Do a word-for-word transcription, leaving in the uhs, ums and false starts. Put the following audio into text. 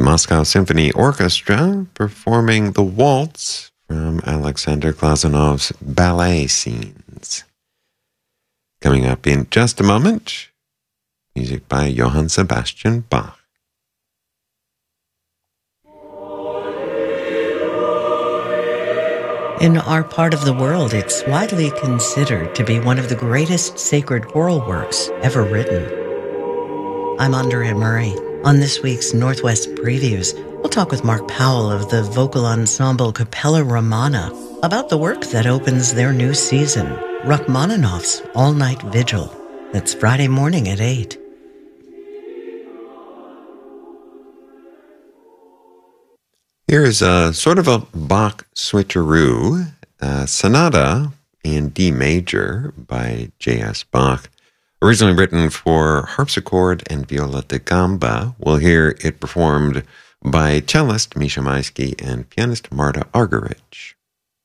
Moscow Symphony Orchestra performing the waltz from Alexander Glazunov's ballet scenes. Coming up in just a moment, music by Johann Sebastian Bach. In our part of the world, it's widely considered to be one of the greatest sacred choral works ever written. I'm Andrea Murray. On this week's Northwest Previews, we'll talk with Mark Powell of the vocal ensemble Capella Romana about the work that opens their new season, Rachmaninoff's All-Night Vigil. That's Friday morning at eight. Here is a sort of a Bach switcheroo, a sonata in D major by J S Bach. Originally written for harpsichord and viola da gamba, we'll hear it performed by cellist Misha Maisky and pianist Marta Argerich.